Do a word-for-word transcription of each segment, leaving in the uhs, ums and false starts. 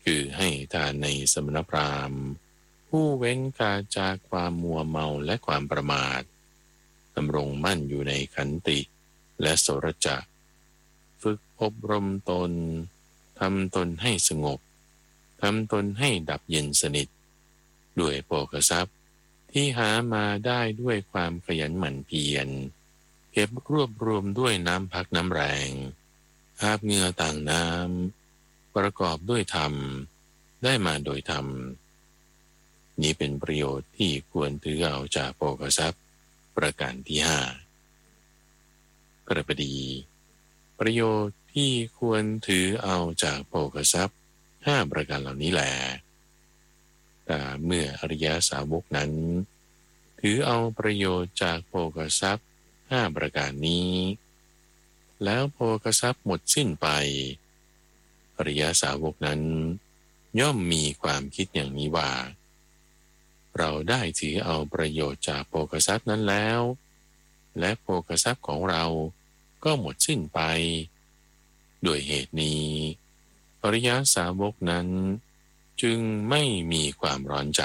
คือให้ทานในสมณพราหมณ์ผู้เว้นกาจากความมัวเมาและความประมาทดำรงมั่นอยู่ในขันติและโสรจะฝึกอบรมตนทำตนให้สงบทำตนให้ดับเย็นสนิทด้วยโภคทรัพย์ที่หามาได้ด้วยความขยันหมั่นเพียรเก็บรวบรวมด้วยน้ำพักน้ำแรงอาบเหงื่อต่างน้ำประกอบด้วยธรรมได้มาโดยธรรมนี้เป็นประโยชน์ที่ควรถือเอาจากโภคทรัพย์ประการที่ห้ากระปดีประโยชน์ที่ควรถือเอาจากโภคทรัพย์ห้าประการเหล่านี้แหละแต่เมื่ออริยสาวกนั้นถือเอาประโยชน์จากโภคทรัพย์ห้าประการนี้แล้วโภคทรัพย์หมดสิ้นไปอริยสาวกนั้นย่อมมีความคิดอย่างนี้ว่าเราได้ถือเอาประโยชน์จากโภคทรัพย์นั้นแล้วและโภคทรัพย์ของเราก็หมดสิ้นไปด้วยเหตุนี้อริยสาวกนั้นจึงไม่มีความร้อนใจ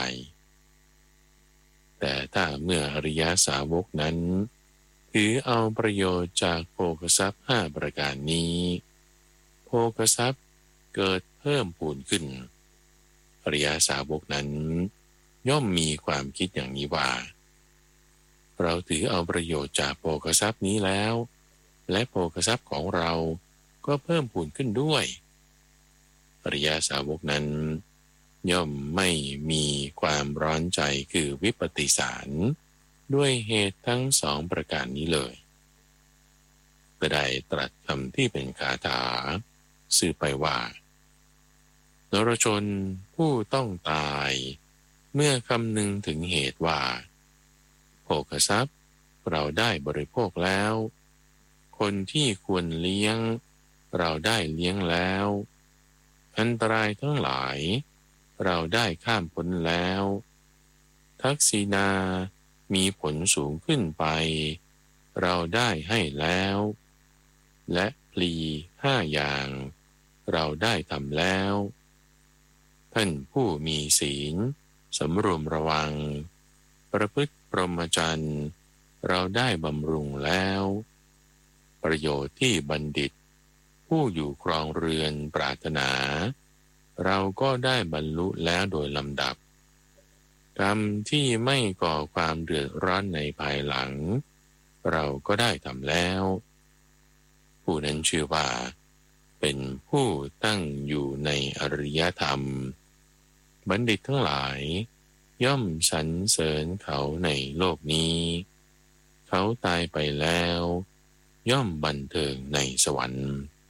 แต่ถ้าเมื่ออริยสาวกนั้นถือเอาประโยชน์จากโภคทรัพย์ห้าประการนี้โภคทรัพย์เกิดเพิ่มพูนขึ้นอริยสาวกนั้นย่อมมีความคิดอย่างนี้ว่าเราถือเอาประโยชน์จากโภคทรัพย์นี้แล้วและโภคทรัพย์ของเราก็เพิ่มพูนขึ้นด้วยอริยสาวกนั้นย่อมไม่มีความร้อนใจคือวิปติสารด้วยเหตุทั้งสองประการนี้เลยก็ได้ตรัสคำที่เป็นคาถาสื่อไปว่านรชนผู้ต้องตายเมื่อคำนึงถึงเหตุว่าโภคทรัพย์เราได้บริโภคแล้วคนที่ควรเลี้ยงเราได้เลี้ยงแล้วอันตรายทั้งหลายเราได้ข้ามพ้นแล้วทักษิณามีผลสูงขึ้นไปเราได้ให้แล้วและพลีห้าอย่างเราได้ทำแล้วท่านผู้มีศีลสำรวมระวังประพฤติพรหมจรรย์เราได้บำรุงแล้วประโยชน์ที่บัณฑิตผู้อยู่ครองเรือนปรารถนาเราก็ได้บรรลุแล้วโดยลำดับกรรมที่ไม่ก่อความเดือดร้อนในภายหลังเราก็ได้ทำแล้วผู้นั้นชื่อว่าเป็นผู้ตั้งอยู่ในอริยธรรมบัณฑิตทั้งหลายย่อมสรรเสริญเขาในโลกนี้เขาตายไปแล้วย่อมบันเทิงในสวรรค์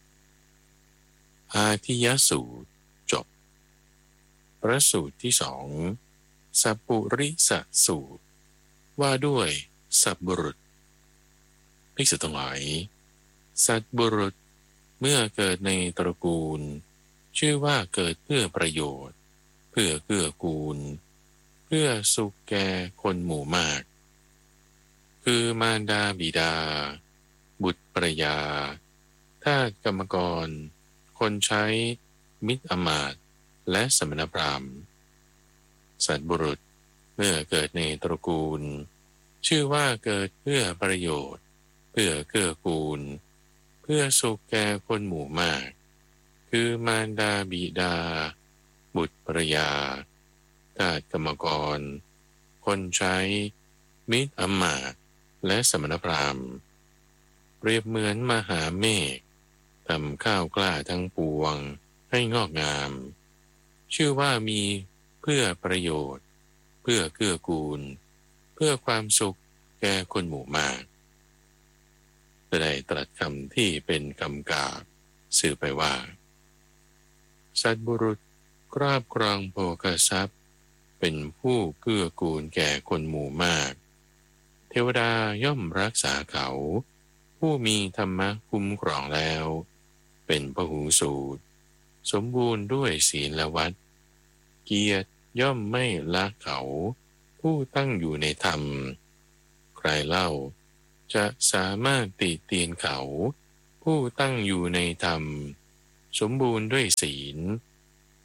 อาทิยสูตรจบพระสูตรที่สองสัพปุริสสูตรว่าด้วยสัตบุรุษภิกษุทั้งหลายสัตบุรุษเมื่อเกิดในตระกูลชื่อว่าเกิดเพื่อประโยชน์เพื่อเกื้อกูลเพื่อสุขแก่คนหมู่มากคือมารดาบิดาบุตรภรยาทาสกรรมกรคนใช้มิตรอมาตย์และสมณพราหมณ์สัตบุรุษเมื่อเกิดในตระกูลชื่อว่าเกิดเพื่อประโยชน์เพื่อเกื้อกูลเพื่อสุขแก่คนหมู่มากคือมารดาบิดาบุตรภรยาทาสกรรมกรคนใช้มิตรอมาตย์และสมณพราหมณ์เปรียบเหมือนมหาเมฆทำข้าวกล้าทั้งปวงให้งอกงามชื่อว่ามีเพื่อประโยชน์เพื่อเกื้อกูลเพื่อความสุขแก่คนหมู่มากได้ตรัสคำที่เป็นคำกาบสื่อไปว่าสัตบุรุษครอบครองโภคทรัพย์เป็นผู้เกื้อกูลแก่คนหมู่มากเทวดาย่อมรักษาเขาผู้มีธรรมะคุ้มครองแล้วเป็นพหูสูตรสมบูรณ์ด้วยศีลวัตรเกียรติย่อมไม่ละเขาผู้ตั้งอยู่ในธรรมใครเล่าจะสามารถติเตียนเขาผู้ตั้งอยู่ในธรรมสมบูรณ์ด้วยศีล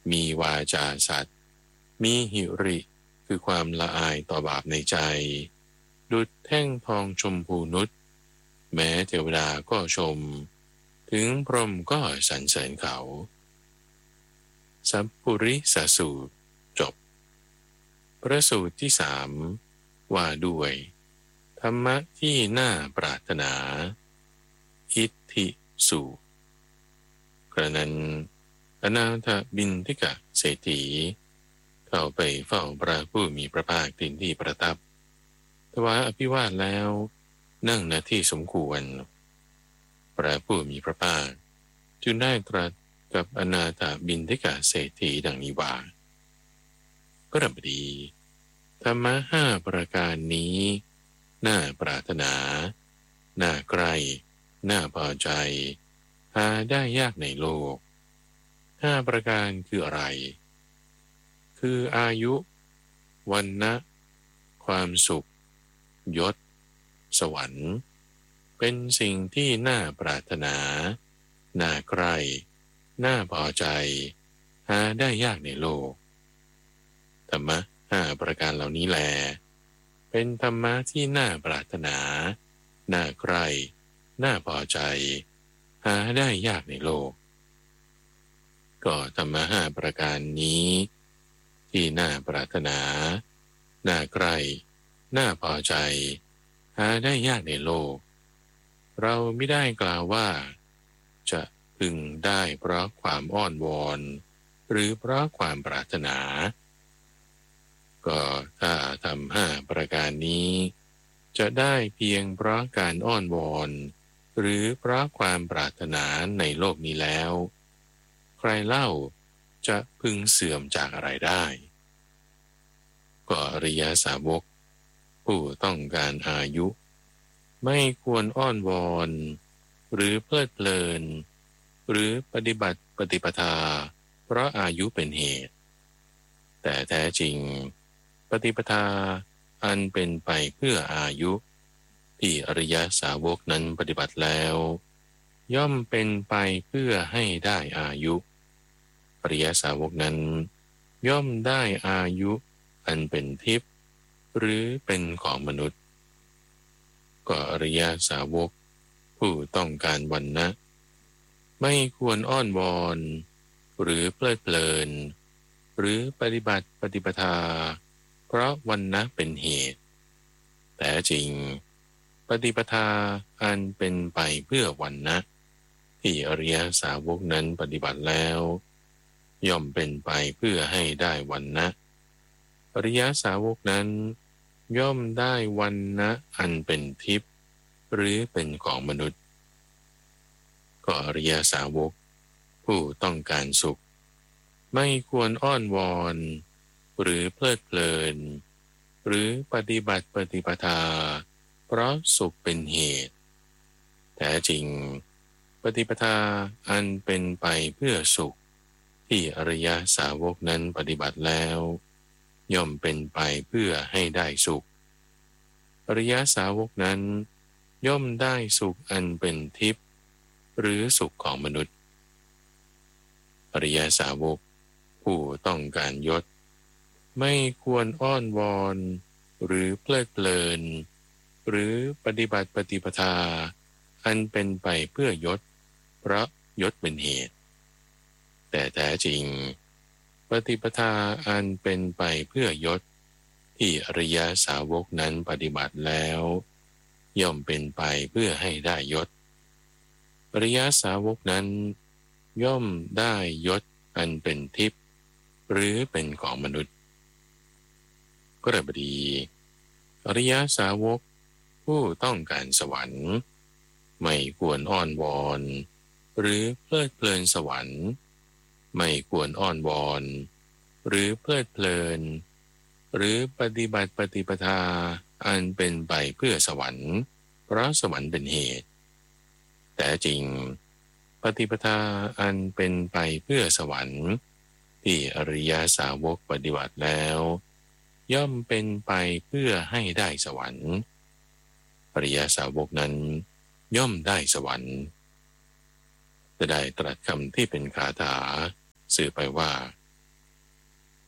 มีวาจาสัตย์มีหิริคือความละอายต่อบาปในใจดุจแท่งทองชมพูนุชแม้เทวดาก็ชมถึงพรหมก็สรรเสริญเขาสัพปุริสสูตรจบพระสูตรที่สามว่าด้วยธรรมะที่น่าปรารถนาอิทธิสูตรกระนั้นอนาถบิณฑิกะเศรษฐีเข้าไปเฝ้าพระผู้มีพระภาคถึงที่ประทับถวายอภิวาทแล้วนั่งณที่สมควรพระผู้มีพระภาคจึงได้ตรัสกับอนาถบิณฑิกะเศรษฐีดังนี้ว่าพระบดีธรรมะห้าประการนี้น่าปรารถนาน่าใกล้น่าพอใจหาได้ยากในโลกห้าประการคืออะไรคืออายุวรรณะความสุขยศสวรรค์เป็นสิ่งที่น่าปรารถนาน่าใกล้น่าพอใจหาได้ยากในโลกธรรมะห้าประการเหล่านี้แลเป็นธรรมะที่น่าปรารถนาน่าใกล้น่าพอใจหาได้ยากในโลกก็ธรรมะห้าประการนี้ที่น่าปรารถนาน่าใกล้น่าพอใจหาได้ยากในโลกเราไม่ได้กล่าวว่าจะพึงได้เพราะความอ้อนวอนหรือเพราะความปรารถนาก็ถ้าทำห้าประการนี้จะได้เพียงเพราะการอ้อนวอนหรือเพราะความปรารถนาในโลกนี้แล้วใครเล่าจะพึงเสื่อมจากอะไรได้ก็อริยสาวกผู้ต้องการอายุไม่ควรอ้อนวอนหรือเพลิดเพลินหรือปฏิบัติปฏิปทาเพราะอายุเป็นเหตุแต่แท้จริงปฏิปทาอันเป็นไปเพื่ออายุที่อริยสาวกนั้นปฏิบัติแล้วย่อมเป็นไปเพื่อให้ได้อายุอริยสาวกนั้นย่อมได้อายุอันเป็นทิพย์หรือเป็นของมนุษย์ก็อริยสาวกผู้ต้องการวรรณะไม่ควรอ้อนวอนหรือเพลิดเพลินหรือปฏิบัติปฏิปทาเพราะวรรณะเป็นเหตุแต่จริงปฏิปทาอันเป็นไปเพื่อวรรณะที่อริยสาวกนั้นปฏิบัติแล้วย่อมเป็นไปเพื่อให้ได้วรรณะอริยสาวกนั้นย่อมได้วรรณะอันเป็นทิพย์หรือเป็นของมนุษย์ก็อริยสาวกผู้ต้องการสุขไม่ควรอ้อนวอนหรือเพลิดเพลินหรือปฏิบัติปฏิปทาเพราะสุขเป็นเหตุแต่จริงปฏิปทาอันเป็นไปเพื่อสุขที่อริยสาวกนั้นปฏิบัติแล้วย่อมเป็นไปเพื่อให้ได้สุขอริยสาวกนั้นย่อมได้สุขอันเป็นทิพย์หรือสุขของมนุษย์อริยสาวกผู้ต้องการยศไม่ควรอ้อนวอนหรือเพลิดเพลินหรือปฏิบัติปฏิปทาอันเป็นไปเพื่อยศเพราะยศเป็นเหตุแต่แท้จริงปฏิปทาอันเป็นไปเพื่อยศที่อริยสาวกนั้นปฏิบัติแล้วย่อมเป็นไปเพื่อให้ได้ยศอริยสาวกนั้นย่อมได้ยศอันเป็นทิพย์หรือเป็นของมนุษย์ก็ระบดีอริยสาวกผู้ต้องการสวรรค์ไม่ควรอ้อนวอนหรือเพลิดเพลินสวรรค์ไม่ควรอ้อนวอนหรือเพลิดเพลินหรือปฏิบัติปฏิปทาอันเป็นไปเพื่อสวรรค์เพราะสวรรค์เป็นเหตุแต่จริงปฏิปทาอันเป็นไปเพื่อสวรรค์ที่อริยสาวกปฏิบัติแล้วย่อมเป็นไปเพื่อให้ได้สวรรค์อริยสาวกนั้นย่อมได้สวรรค์จะได้ตรัสคำที่เป็นคาถาสื่อไปว่า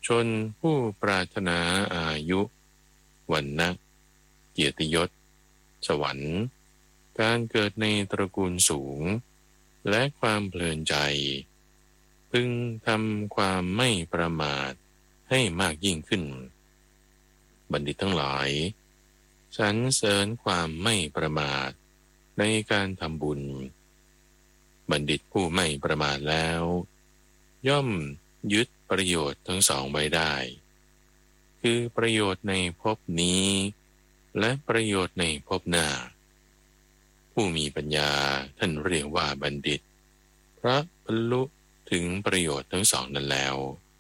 ชนผู้ปรารถนาอายุวรรณะเกียรติยศสวรรค์การเกิดในตระกูลสูงและความเพลินใจพึงทำความไม่ประมาทให้มากยิ่งขึ้นบัณฑิตทั้งหลายสรรเสริญความไม่ประมาทในการทำบุญบัณฑิตผู้ไม่ประมาทแล้วย่อมยึดประโยชน์ทั้งสองไว้ได้คือประโยชน์ในภพนี้และประโยชน์ในภพหน้าผู้มีปัญญาท่านเรียกว่าบัณฑิตเพราะบรรลุถึงประโยชน์ทั้งสองนั้นแล้ว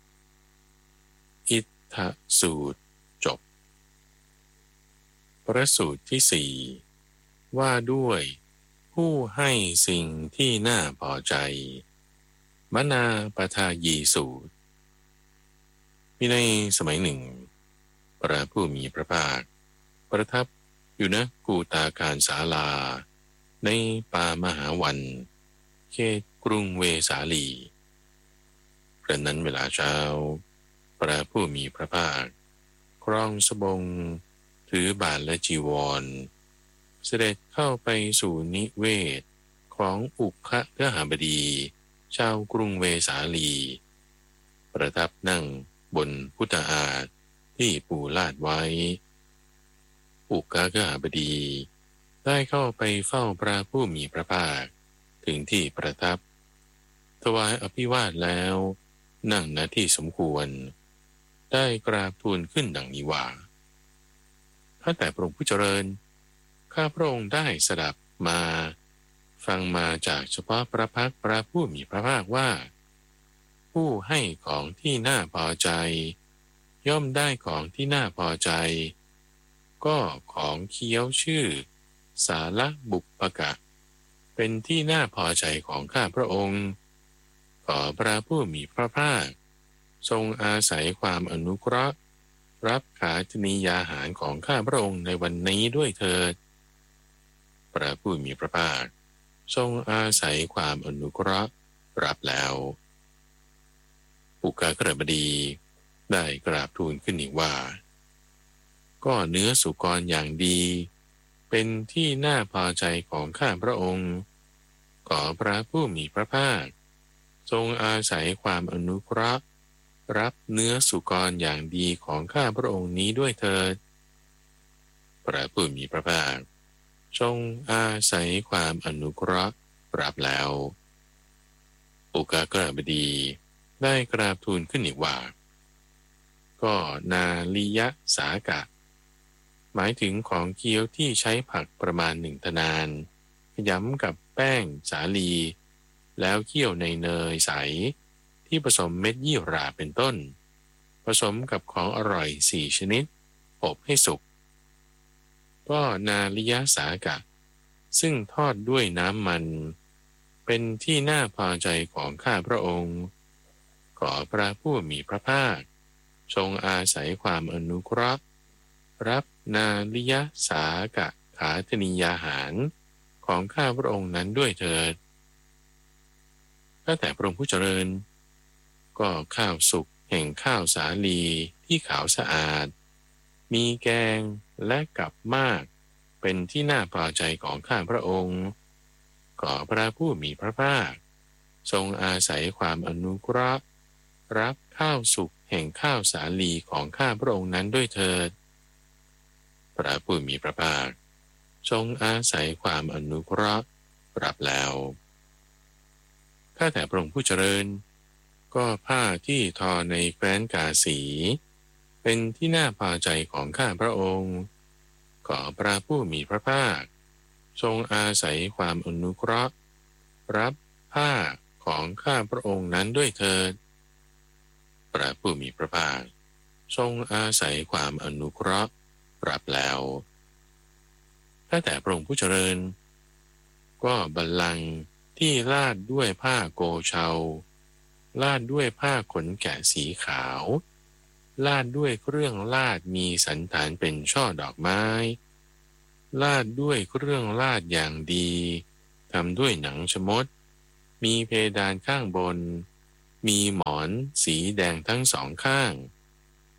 อิทธสูตรจบพระสูตรที่สี่ว่าด้วยผู้ให้สิ่งที่น่าพอใจมนาปทายีสูตรมีในสมัยหนึ่งพระผู้มีพระภาคประทับอยู่ณกูตาการศาลาในป่ามหาวันเขตกรุงเวสาลีกระนั้นเวลาเช้าพระผู้มีพระภาคครองสบงถือบาทและจีวรเสด็จเข้าไปสู่นิเวศของอุคคะกหบดีชาวกรุงเวสาลีประทับนั่งบนพุทธาฏที่ปูลาดไว้อุคคะกหบดีได้เข้าไปเฝ้าพระผู้มีพระภาคถึงที่ประทับถวายอภิวาทแล้วนั่งณที่สมควรได้กราบทูลขึ้นดังนี้ว่าข้าแต่พระองค์ผู้เจริญข้าพระองค์ได้สดับมาฟังมาจากเฉพาะพระพักตร์พระผู้มีพระภาคว่าผู้ให้ของที่น่าพอใจย่อมได้ของที่น่าพอใจก็ของเคี้ยวชื่อสาลบุปกะเป็นที่น่าพอใจของข้าพระองค์ขอพระผู้มีพระภาคทรงอาศัยความอนุเคราะห์รับขาจนียาหารของข้าพระองค์ในวันนี้ด้วยเถิดพระผู้มีพระภาคทรงอาศัยความอนุเคราะห์รับแล้วอุกากระบดีได้กราบทูลขึ้นอีกว่าก็เนื้อสุกรอย่างดีเป็นที่น่าพอใจของข้าพระองค์ขอพระผู้มีพระภาคทรงอาศัยความอนุเคราะห์รับเนื้อสุกรอย่างดีของข้าพระองค์นี้ด้วยเถิดพระผู้มีพระภาคทรงอาศัยความอนุเคราะห์รับแล้วอุกากระบดีได้กราบทูลขึ้นอีกว่าก็นาลิยะสากะหมายถึงของเคี้ยวที่ใช้ผักประมาณหนึ่งทนานขยำกับแป้งสาลีแล้วเคี่ยวในเนยใสที่ผสมเม็ดยี่หร่าเป็นต้นผสมกับของอร่อยสี่ชนิดอบให้สุกก็นาลิยะสากะซึ่งทอดด้วยน้ำมันเป็นที่น่าพอใจของข้าพระองค์ขอพระผู้มีพระภาคทรงอาศัยความอนุเคราะห์รับนาลิยะสากะขาธนิยาหารของข้าพระองค์นั้นด้วยเถิดข้าแต่พระองค์ผู้เจริญก็ข้าวสุกแห่งข้าวสาลีที่ขาวสะอาดมีแกงและกับมากเป็นที่น่าพอใจของข้าพระองค์ขอพระผู้มีพระภาคทรงอาศัยความอนุเคราะห์รับข้าวสุกแห่งข้าวสาลีของข้าพระองค์นั้นด้วยเถิดพระผู้มีพระภาคทรงอาศัยความอนุเคราะห์รับแล้วข้าแต่พระองค์ผู้เจริญก็ผ้าที่ทอในแคว้นกาสีเป็นที่น่าพอใจของข้าพระองค์ขอพระผู้มีพระภาคทรงอาศัยความอนุเคราะห์รับผ้าของข้าพระองค์นั้นด้วยเถิดพระผู้มีพระภาคทรงอาศัยความอนุเคราะห์รับแล้วข้าแต่พระองค์ผู้เจริญก็บัลลังก์ที่ลาดด้วยผ้าโกเชาลาดด้วยผ้าขนแกะสีขาวลาดด้วยเครื่องลาดมีสันฐานเป็นช่อดอกไม้ลาดด้วยเครื่องลาดอย่างดีทำด้วยหนังชมดมีเพดานข้างบนมีหมอนสีแดงทั้งสองข้าง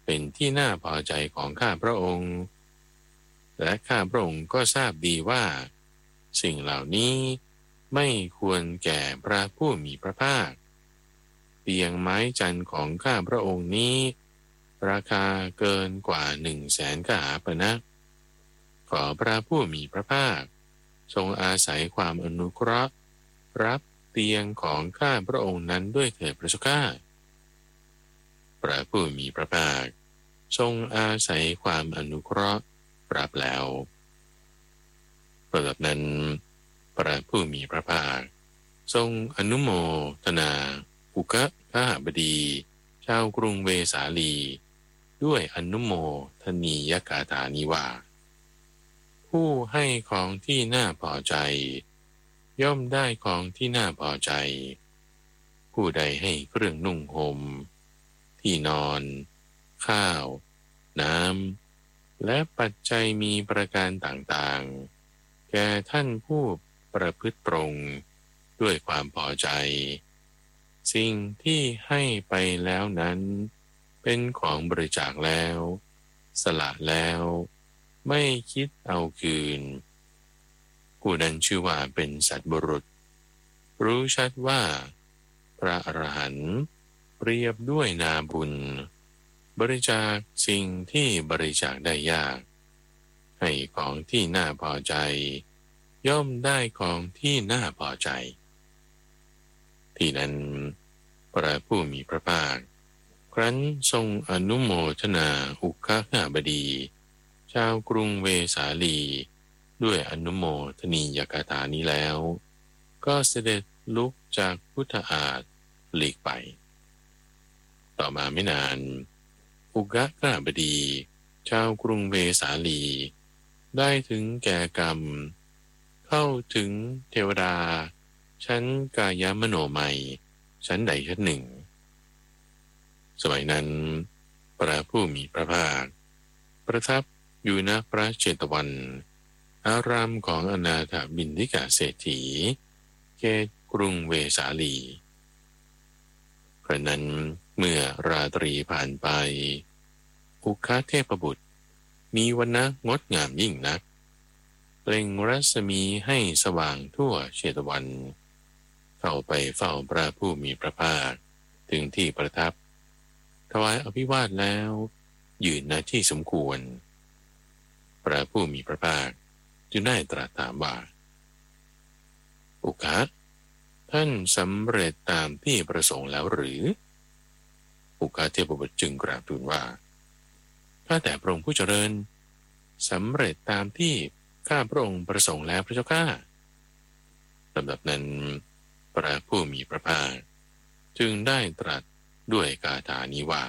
เป็นที่น่าพอใจของข้าพระองค์และข้าพระองค์ก็ทราบดีว่าสิ่งเหล่านี้ไม่ควรแก่พระผู้มีพระภาคเตียงไม้จันทร์ของข้าพระองค์นี้ราคาเกินกว่าหนึ่งแสนกหาปณะขอพระผู้มีพระภาคทรงอาศัยความอนุเคราะห์รับเตียงของข้าพระองค์นั้นด้วยเถิดพระเจ้าข้าพระผู้มีพระภาคทรงอาศัยความอนุเคราะห์รับแล้วเพราะนั้นพระผู้มีพระภาคทรงอนุโมทนาอุกะขหบดีชาวกรุงเวสาลีด้วยอนุโมทนียกาถานิว่าผู้ให้ของที่น่าพอใจย่อมได้ของที่น่าพอใจผู้ใดให้เครื่องนุ่งห่มที่นอนข้าวน้ำและปัจจัยมีประการต่างๆแก่ท่านผู้ประพฤติตรงด้วยความพอใจสิ่งที่ให้ไปแล้วนั้นเป็นของบริจาคแล้วสละแล้วไม่คิดเอาคืนผู้นั้นชื่อว่าเป็นสัตบุรุษรู้ชัดว่าพระอรหันต์เปรียบด้วยนาบุญบริจาคสิ่งที่บริจาคได้ยากให้ของที่น่าพอใจย่อมได้ของที่น่าพอใจที่นั้นพระผู้มีพระภาคครั้นทรงอนุโมทนาอุคหบดีชาวกรุงเวสาลีด้วยอนุโมทนียกถานี้แล้วก็เสด็จลุกจากพุทธาฏหลีกไปต่อมาไม่นานอุกะขหบดีชาวกรุงเวสาลีได้ถึงแก่กรรมเข้าถึงเทวดาชั้นกายมโนมัยชั้นใดชั้นหนึ่งสมัยนั้นพระผู้มีพระภาคประทับอยู่ณพระเชตวันอารามของอนาถบิณฑิกาเศรษฐีเขตกรุงเวสาลีครั้งนั้นเมื่อราตรีผ่านไปอุคเทพบุตรมีวรรณะงดงามยิ่งนักเปล่งรัศมีให้สว่างทั่วเชตวันเข้าไปเฝ้าพระผู้มีพระภาคถึงที่ประทับถวายอภิวาทแล้วยืนณที่สมควรพระผู้มีพระภาคจึงได้ตรัสถามว่าอุคะท่านสำเร็จตามที่ประสงค์แล้วหรืออุคะเทพบุตรจึงกราบทูลว่าข้าแต่พระองค์ผู้เจริญสำเร็จตามที่ข้าพระองค์ประสงค์แล้วพระเจ้าข้าลำดับนั้นพระผู้มีพระภาคจึงได้ตรัสด้วยคาถานี้ว่า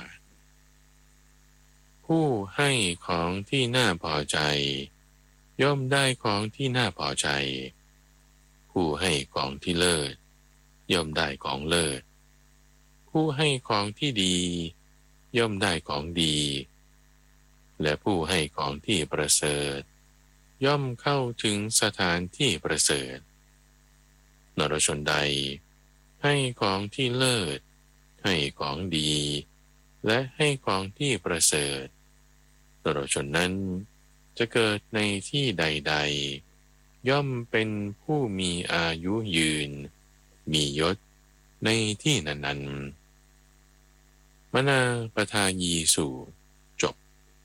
ผู้ให้ของที่น่าพอใจย่อมได้ของที่น่าพอใจผู้ให้ของที่เลิศย่อมได้ของเลิศผู้ให้ของที่ดีย่อมได้ของดีและผู้ให้ของที่ประเสริฐย่อมเข้าถึงสถานที่ประเสริฐนรชนใดให้ของที่เลิศให้ของดีและให้ของที่ประเสริฐนรชนนั้นจะเกิดในที่ใดๆย่อมเป็นผู้มีอายุยืนมียศในที่นั้นๆมนาปทายีสูตรจบ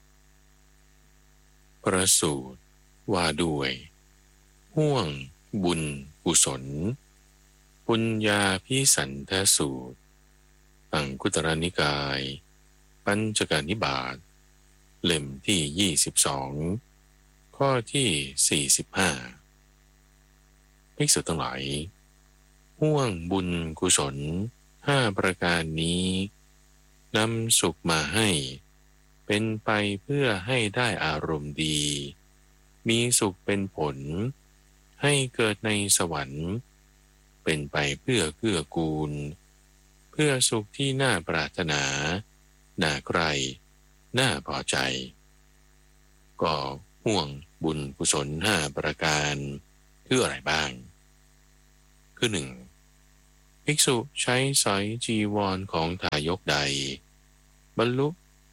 พระสูตรว่าด้วยห่วงบุญกุศลปุญญาภิสันทสูตรอังคุตรนิกายปัญจกนิบาตเล่มที่ยี่สิบสองข้อที่สี่สิบห้าภิกษุทั้งหลายห่วงบุญกุศลห้าประการนี้นำสุขมาให้เป็นไปเพื่อให้ได้อารมณ์ดีมีสุขเป็นผลให้เกิดในสวรรค์เป็นไปเพื่อเกื้อกูลเพื่อสุขที่น่าปรารถนาน่าใคร่น่าพอใจก็ห่วงบุญกุศลห้าประการคืออะไรบ้างคือหนึ่งภิกษุใช้สอยจีวรของทายกใดบรรลุ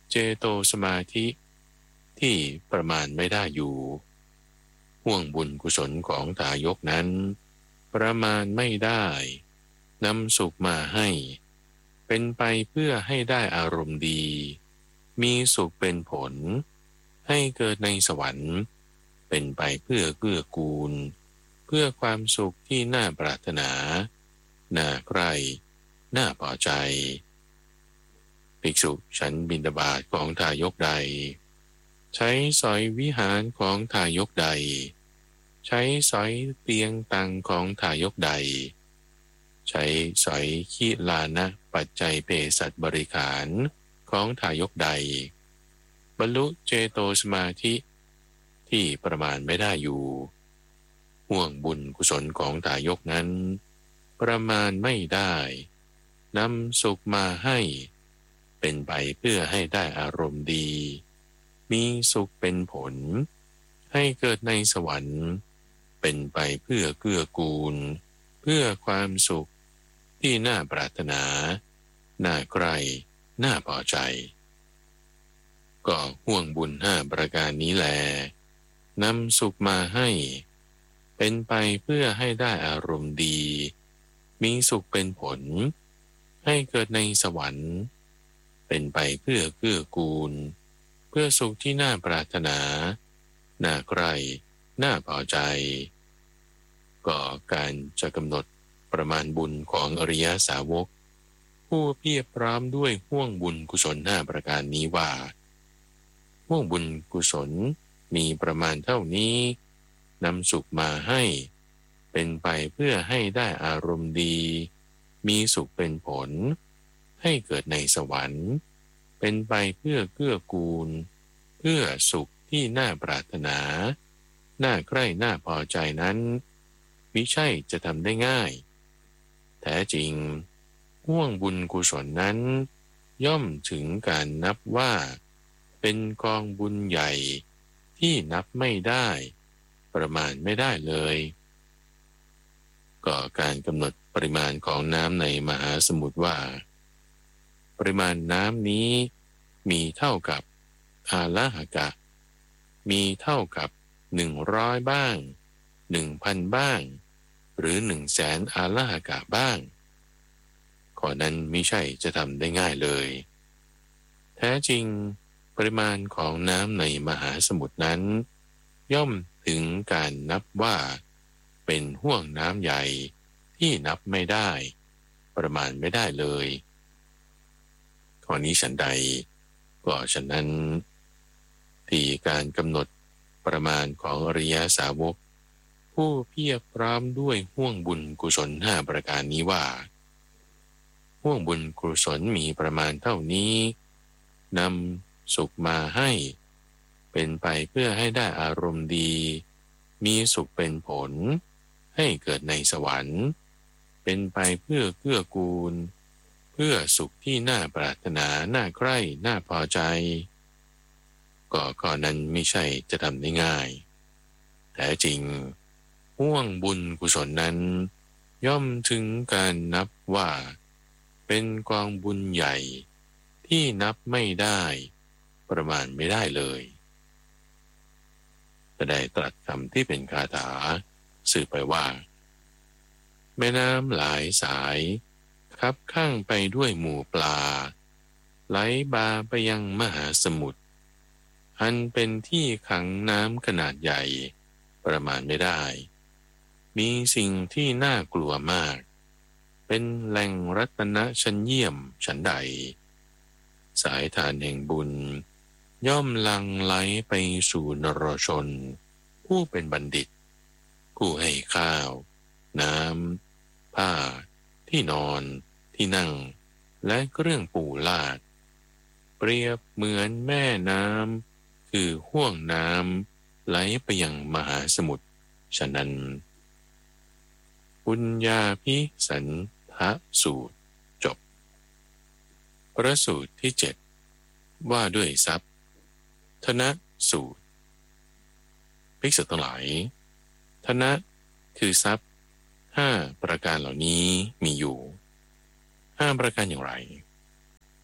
เจโตสมาธิที่ประมาณไม่ได้อยู่ห่วงบุญกุศลของทายกนั้นประมาณไม่ได้นำสุขมาให้เป็นไปเพื่อให้ได้อารมณ์ดีมีสุขเป็นผลให้เกิดในสวรรค์เป็นไปเพื่อเกื้อกูลเพื่อความสุขที่น่าปรารถนาน่าใคร่น่าพอใจภิกษุฉันบิณฑบาตของทายกใดใช้สอยวิหารของทายกใดใช้สอยเตียงตังของทายกใดใช้สอยขีลานะปัจจัยเภสัชบริขารของทายกใดบรรลุเจโตสมาธิที่ประมาณไม่ได้อยู่ห่วงบุญกุศลของทายกนั้นประมาณไม่ได้นำสุขมาให้เป็นไปเพื่อให้ได้อารมณ์ดีมีสุขเป็นผลให้เกิดในสวรรค์เป็นไปเพื่อเกื้อกูลเพื่อความสุขที่น่าปรารถนาน่าใคร่น่าพอใจก็ห่วงบุญห้าประการนี้แลนำสุขมาให้เป็นไปเพื่อให้ได้อารมณ์ดีมีสุขเป็นผลให้เกิดในสวรรค์เป็นไปเพื่อเกื้อกูลเพื่อสุขที่น่าปรารถนาน่าใคร่น่าพอใจก็การจะกำหนดประมาณบุญของอริยสาวกผู้เพียบพร้อมด้วยห่วงบุญกุศลห้าประการนี้ว่าห่วงบุญกุศลมีประมาณเท่านี้นำสุขมาให้เป็นไปเพื่อให้ได้อารมณ์ดีมีสุขเป็นผลให้เกิดในสวรรค์เป็นไปเพื่อเกื้อกูลเพื่อสุขที่น่าปรารถนาน่าใคร่น่าพอใจนั้นมิใช่จะทำได้ง่ายแท้จริงห่วงบุญกุศลนั้นย่อมถึงการนับว่าเป็นกองบุญใหญ่ที่นับไม่ได้ประมาณไม่ได้เลยก็การกำหนดปริมาณของน้ำในมหาสมุทรว่าปริมาณน้ำนี้มีเท่ากับอาลาหกะมีเท่ากับหนึ่งร้อยบ้างหนึ่งพันบ้างหรือหนึ่งแสนอาลาหกะบ้างข้อนั้นไม่ใช่จะทำได้ง่ายเลยแท้จริงปริมาณของน้ำในมหาสมุทรนั้นย่อมถึงการนับว่าเป็นห่วงน้ำใหญ่ที่นับไม่ได้ประมาณไม่ได้เลยข้อนี้ฉันใดก็ฉะนั้นที่การกำหนดประมาณของอริยสาวกผู้เพียบพร้อมด้วยห่วงบุญกุศลห้าประการนี้ว่าห่วงบุญกุศลมีประมาณเท่านี้นำสุขมาให้เป็นไปเพื่อให้ได้อารมณ์ดีมีสุขเป็นผลให้เกิดในสวรรค์เป็นไปเพื่อเกื้อกูลเพื่อสุขที่น่าปรารถนาน่าใคร่น่าพอใจก็ข้อนั้นไม่ใช่จะทำได้ง่ายแท้จริงห่วงบุญกุศลนั้นย่อมถึงการนับว่าเป็นกองบุญใหญ่ที่นับไม่ได้ประมาณไม่ได้เลยแต่ได้ตรัสคำที่เป็นคาถาสื่อไปว่าแม่น้ำหลายสายคับข้างไปด้วยหมู่ปลาไหลบาไปยังมหาสมุทรอันเป็นที่ขังน้ำขนาดใหญ่ประมาณไม่ได้มีสิ่งที่น่ากลัวมากเป็นแหล่งรัตนะชั้นเยี่ยมชั้นใดสายทานแห่งบุญย่อมหลั่งไหลไปสู่นรชนผู้เป็นบัณฑิตผู้ให้ข้าวน้ำผ้าที่นอนที่นั่งและเครื่องปูลาดเปรียบเหมือนแม่น้ำคือห่วงน้ำไหลไปยังมหาสมุทรฉะนั้นปุญญาภิสันทสูตรจบพระสูตรที่เจ็ดว่าด้วยทรัพย์ธนสูตรภิกษุทั้งหลายธนะคือทรัพย์ห้าประการเหล่านี้มีอยู่ห้าประการอย่างไร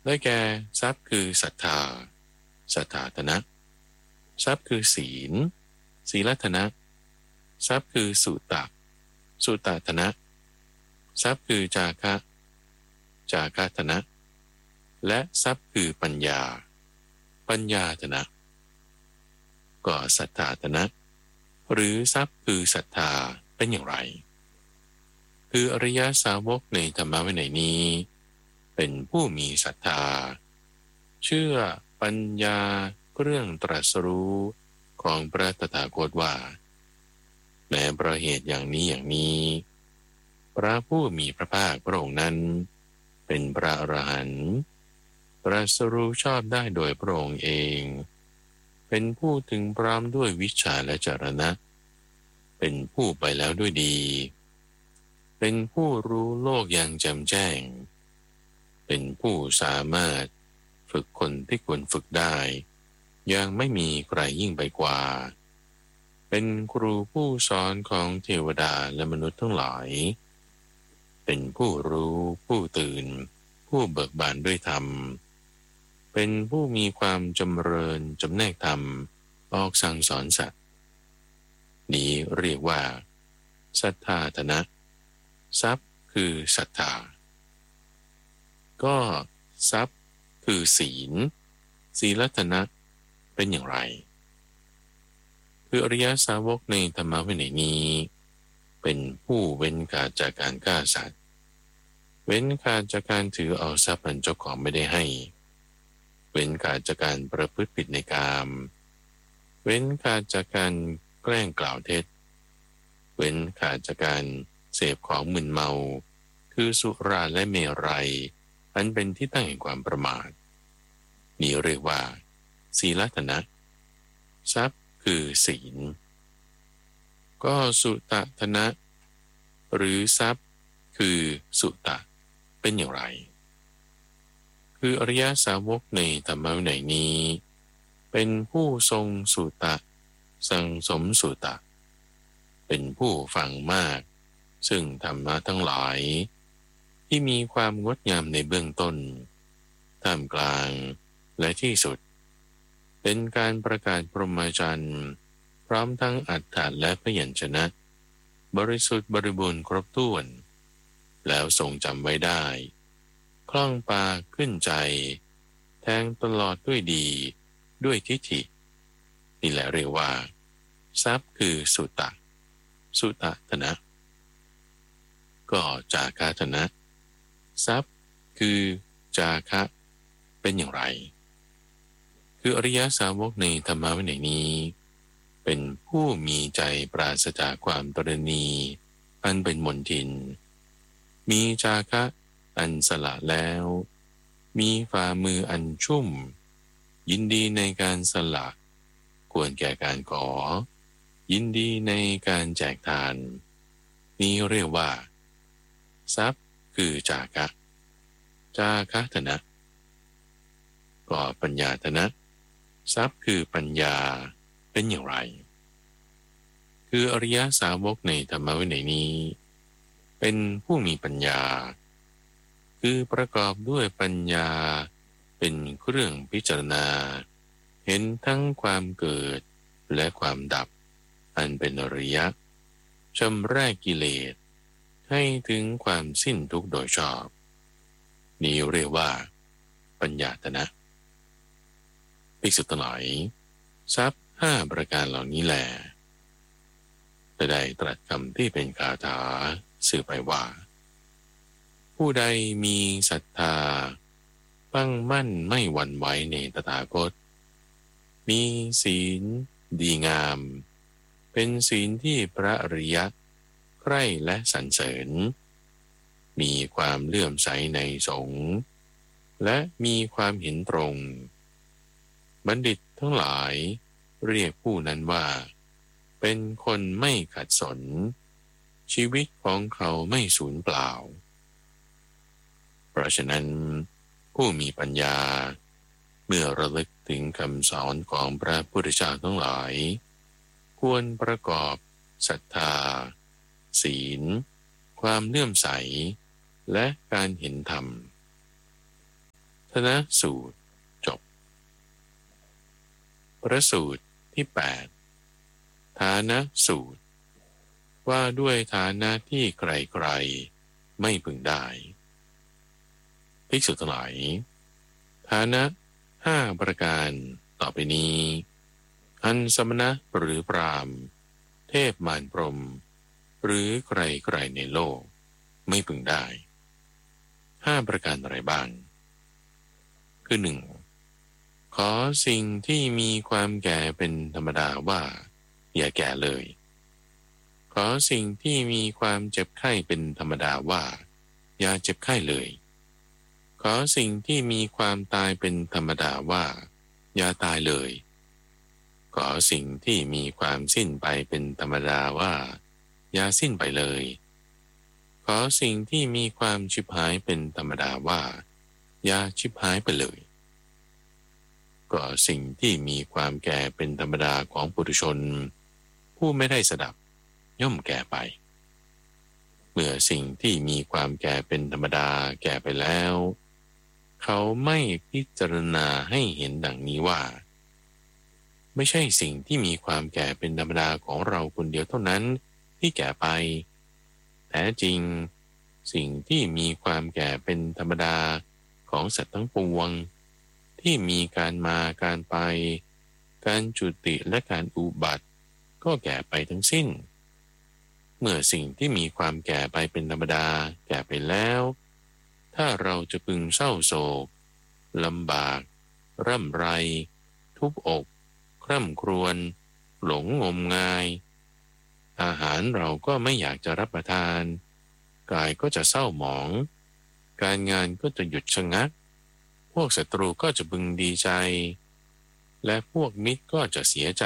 ได้แก่ทรัพย์คือศรัทธาศรัทธาธนะทรัพย์คือศีลศีลธนะทรัพย์คือสุตตะสุตตะธนะทรัพย์คือจาคะจาคะธนะและทรัพย์คือปัญญาปัญญาธนะก็ศรัทธาธนะหรือทรัพย์คือศรัทธาเป็นอย่างไรคืออริยสาวกในธรรมวินัยนี้เป็นผู้มีศรัทธาเชื่อปัญญาเรื่องตรัสรู้ของพระตถาคตว่าแม้เพราะเหตุอย่างนี้อย่างนี้พระผู้มีพระภาคพระองค์นั้นเป็นพระอรหันต์ตรัสรู้ชอบได้โดยพระองค์เองเป็นผู้ถึงพร้อมด้วยวิชาและจรณะเป็นผู้ไปแล้วด้วยดีเป็นผู้รู้โลกอย่างแจ่มแจ้งเป็นผู้สามารถฝึกคนที่ควรฝึกได้ยังไม่มีใครยิ่งไปกว่าเป็นครูผู้สอนของเทวดาและมนุษย์ทั้งหลายเป็นผู้รู้ผู้ตื่นผู้เบิกบานด้วยธรรมเป็นผู้มีความจำเริญจำแนกธรรมออกสั่งสอนสัตว์นี้เรียกว่าศรัทธาธนะทรัพย์คือศรัทธาก็ทรัพย์คือศีลศีลธนะเป็นอย่างไรคืออริยสาวกในธรรมวินัยนี้เป็นผู้เว้นขาดจากการฆ่าสัตว์เว้นขาดจากการถือเอาทรัพย์อันเจ้าของไม่ได้ให้เว้นขาดจากการประพฤติผิดในกามเว้นขาดจากการแกล้งกล่าวเท็จเว้นขาดจากการเสพของมึนเมาคือสุราและเมรัยอันเป็นที่ตั้งแห่งความประมาทนี้เรียกว่าศีลธนะทรัพย์คือศีลก็สุตธนะหรือทรัพย์คือสุตะเป็นอย่างไรคืออริยสาวกในธรรมวินัยนี้เป็นผู้ทรงสุตะสังสมสุตะเป็นผู้ฟังมากซึ่งธรรมะทั้งหลายที่มีความงดงามในเบื้องต้นท่ามกลางและที่สุดเป็นการประกาศพรหมจรรย์พร้อมทั้งอรรถะและพยัญชนะบริสุทธิ์บริบูรณ์ครบถ้วนแล้วทรงจำไว้ได้คล่องปากขึ้นใจแทงตลอดด้วยดีด้วยทิฏฐินี่แหละเรียกว่าทรัพย์คือสุตตะสุตตะธนะก็จาคะธนะทรัพย์คือจาคะเป็นอย่างไรคืออริยสาวกในธรรมวินัยนี้เป็นผู้มีใจปราศจากความตระหนี่อันเป็นมลทินมีจาคะอันสละแล้วมีฝ่ามืออันชุ่มยินดีในการสละควรแก่การขอยินดีในการแจกทานนี้เรียกว่าทรัพย์คือจาคะจาคะธนะก็ปัญญาธนะทรัพย์คือปัญญาเป็นอย่างไรคืออริยสาวกในธรรมวินัยนี้เป็นผู้มีปัญญาคือประกอบด้วยปัญญาเป็นเครื่องพิจารณาเห็นทั้งความเกิดและความดับอันเป็นอริยะชำระกิเลสให้ถึงความสิ้นทุกข์โดยชอบนี้เรียกว่าปัญญาธนะภิกษุทั้งหลายทรัพย์ห้าประการเหล่านี้แลจะได้ตรัสคำที่เป็นคาถาสื่อไปว่าผู้ใดมีศรัทธาตั้งมั่นไม่หวั่นไหวในตถาคตมีศีลดีงามเป็นศีลที่พระอริยะใคร่และสรรเสริญมีความเลื่อมใสในสงฆ์และมีความเห็นตรงบัณฑิตทั้งหลายเรียกผู้นั้นว่าเป็นคนไม่ขัดสนชีวิตของเขาไม่สูญเปล่าเพราะฉะนั้นผู้มีปัญญาเมื่อระลึกถึงคำสอนของพระพุทธเจ้าทั้งหลายควรประกอบศรัทธาศีลความเลื่อมใสและการเห็นธรรมทนสูตรจบพระสูตรที่แปดฐานะสูตรว่าด้วยฐานะที่ใครๆไม่พึงได้ภิกษุทั้งหลายฐานะห้าประการต่อไปนี้อันสมณะหรือพราหมณ์เทพมารพรหมหรือใครๆในโลกไม่พึงได้ห้าประการอะไรบ้างคือหนึ่งขอสิ่งที่มีความแก่เป็นธรรมดาว่าอย่าแก่เลยขอสิ่งที่มีความเจ็บไข้เป็นธรรมดาว่าอย่าเจ็บไข้เลยขอสิ่งที่มีความตายเป็นธรรมดาว่าอย่าตายเลยขอสิ่งที่มีความสิ้นไปเป็นธรรมดาว่าอย่าสิ้นไปเลยขอสิ่งที่มีความชิบหายเป็นธรรมดาว่าอย่าชิบหายไปเลยก็สิ่งที่มีความแก่เป็นธรรมดาของปุถุชนผู้ไม่ได้สดับย่อมแก่ไปเมื่อสิ่งที่มีความแก่เป็นธรรมดาแก่ไปแล้วเขาไม่พิจารณาให้เห็นดังนี้ว่าไม่ใช่สิ่งที่มีความแก่เป็นธรรมดาของเราคนเดียวเท่านั้นที่แก่ไปแท้จริงสิ่งที่มีความแก่เป็นธรรมดาของสัตว์ทั้งปวงที่มีการมาการไปการจุติและการอุบัติก็แก่ไปทั้งสิ้นเมื่อสิ่งที่มีความแก่ไปเป็นธรรมดาแก่ไปแล้วถ้าเราจะพึงเศร้าโศกลำบากร่ำไรทุบอกคร่ำครวญหลงงมงายอาหารเราก็ไม่อยากจะรับประทานกายก็จะเศร้าหมองการงานก็จะหยุดชะงักพวกศัตรูก็จะพึงดีใจและพวกมิตรก็จะเสียใจ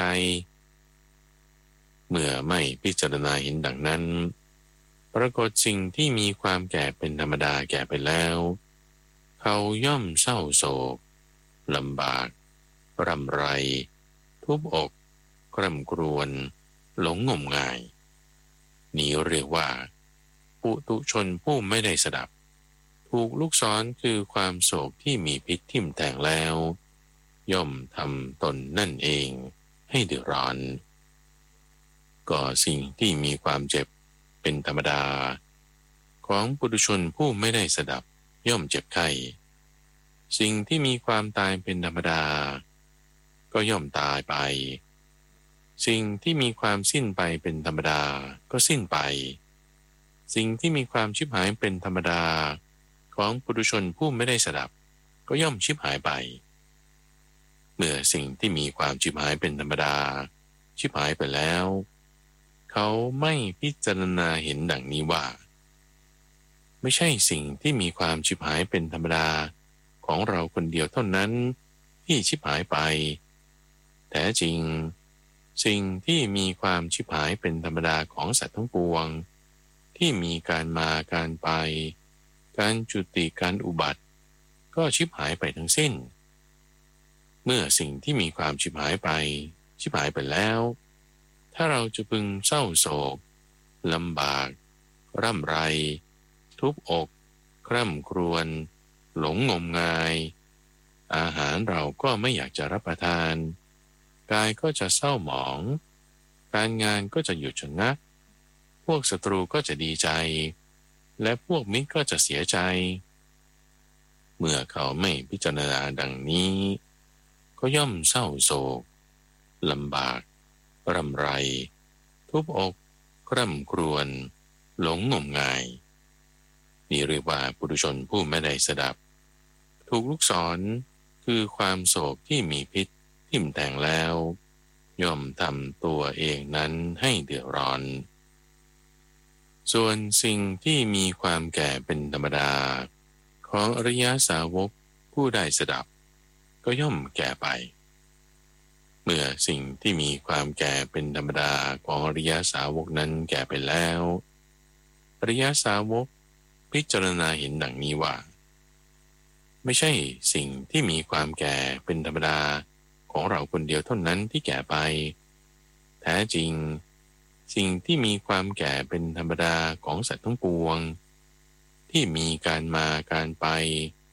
เมื่อไม่พิจารณาเห็นดังนั้นปรากฏสิ่งที่มีความแก่เป็นธรรมดาแก่ไปแล้วเขาย่อมเศร้าโศกลำบากรำไรทุบอกคร่ำครวญหลงงมงายนี้เรียกว่าปุถุชนผู้ไม่ได้สดับถูกลูกศรคือความโศกที่มีพิษทิ่มแทงแล้วย่อมทำตนนั่นเองให้เดือดร้อนก็สิ่งที่มีความเจ็บเป็นธรรมดาของปุถุชนผู้ไม่ได้สดับย่อมเจ็บไข้สิ่งที่มีความตายเป็นธรรมดาก็ย่อมตายไปสิ่งที่มีความสิ้นไปเป็นธรรมดาก็สิ้นไปสิ่งที่มีความชิบหายเป็นธรรมดาของปุถุชนผู้ไม่ได้สดับก็ย่อมชิบหายไปเมื่อสิ่งที่มีความชิบหายเป็นธรรมดาชิบหายไปแล้วเขาไม่พิจารณาเห็นดังนี้ว่าไม่ใช่สิ่งที่มีความชิบหายเป็นธรรมดาของเราคนเดียวเท่านั้นที่ชิบหายไปแต่จริงสิ่งที่มีความชิบหายเป็นธรรมดาของสัตว์ทั้งปวงที่มีการมาการไปการจุติการอุบัติก็ชิบหายไปทั้งสิ้นเมื่อสิ่งที่มีความชิบหายไปชิบหายไปแล้วถ้าเราจะพึงเศร้าโศกลำบากร่ำไรทุบอกคร่ำครวญหลงงมงายอาหารเราก็ไม่อยากจะรับประทานกายก็จะเศร้าหมองการงานก็จะหยุดชะงักพวกศัตรูก็จะดีใจและพวกมิตรก็จะเสียใจเมื่อเขาไม่พิจารณาดังนี้ก็ย่อมเศร้าโศกลำบากรำไรทุบอกคร่ำครวญหลงงมงายนี่เรียกว่าปุถุชนผู้ไม่ได้สดับถูกลูกศรคือความโศกที่มีพิษทิ่มแทงแล้วย่อมทำตัวเองนั้นให้เดือดร้อนส่วนสิ่งที่มีความแก่เป็นธรรมดาของอริยสาวกผู้ได้สดับก็ย่อมแก่ไปเมื่อสิ่งที่มีความแก่เป็นธรรมดาของอริยสาวกนั้นแก่ไปแล้วอริยสาวกพิจารณาเห็นดังนี้ว่าไม่ใช่สิ่งที่มีความแก่เป็นธรรมดาของเราคนเดียวเท่านั้นที่แก่ไปแท้จริงสิ่งที่มีความแก่เป็นธรรมดาของสัตว์ทั้งปวงที่มีการมาการไป